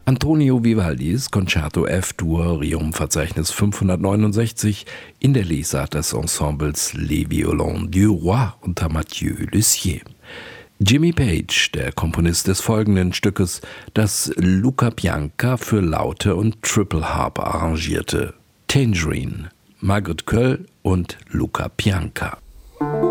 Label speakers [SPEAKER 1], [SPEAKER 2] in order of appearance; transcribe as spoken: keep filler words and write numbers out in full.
[SPEAKER 1] Antonio Vivaldis Concerto F-Dur Rium-Verzeichnis fünfhundertneunundsechzig in der Lesart des Ensembles Les Violons du Roi unter Mathieu Lussier. Jimmy Page, der Komponist des folgenden Stückes, das Luca Bianca für Laute und Triple Harp arrangierte. Tangerine, Margaret Köll und Luca Bianca.